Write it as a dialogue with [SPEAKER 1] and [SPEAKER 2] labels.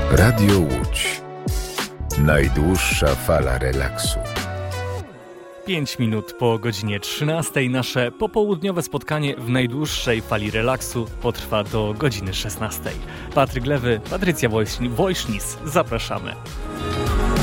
[SPEAKER 1] Radio Łódź. Najdłuższa fala relaksu.
[SPEAKER 2] 5 minut po godzinie 13 nasze popołudniowe spotkanie w najdłuższej fali relaksu potrwa do godziny 16. Patryk Lewy, Patrycja Wojsznis, zapraszamy.